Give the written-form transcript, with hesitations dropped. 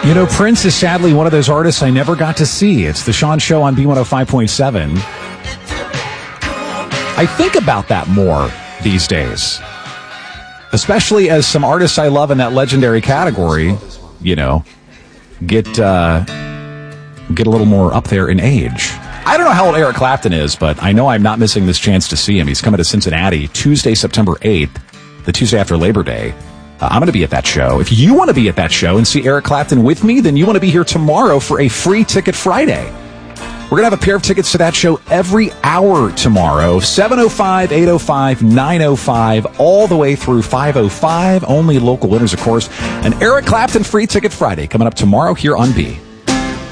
You know, Prince is sadly one of those artists I never got to see. It's the Sean Show on B105.7. I think about that more these days, especially as some artists I love in that legendary category, you know, get a little more up there in age. I don't know how old Eric Clapton is, but I know I'm not missing this chance to see him. He's coming to Cincinnati Tuesday, September 8th, the Tuesday after Labor Day. I'm going to be at that show. If you want to be at that show and see Eric Clapton with me, then you want to be here tomorrow for a free ticket Friday. We're going to have a pair of tickets to that show every hour tomorrow, 7:05, 8:05, 9:05, all the way through 5:05. Only local winners, of course. An Eric Clapton free ticket Friday coming up tomorrow here on B.